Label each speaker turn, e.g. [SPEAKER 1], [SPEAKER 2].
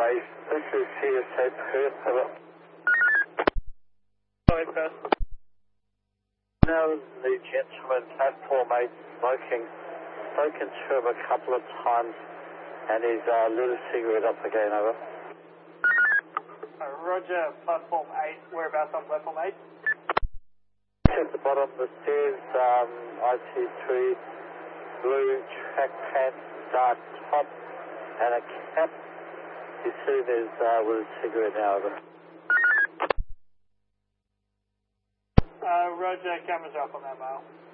[SPEAKER 1] base. This is CSA Perth. Hello.
[SPEAKER 2] Sorry, Perth.
[SPEAKER 1] Now the gentleman platform 8 smoking. Spoken to him a couple of times and he's lit a cigarette up again, over.
[SPEAKER 2] Roger, platform 8. Whereabouts on platform 8?
[SPEAKER 1] At the bottom of the stairs, IT3, blue track pants, dark top, and a cap. You see there's with a cigarette now, over.
[SPEAKER 2] Roger, cameras up on that, male.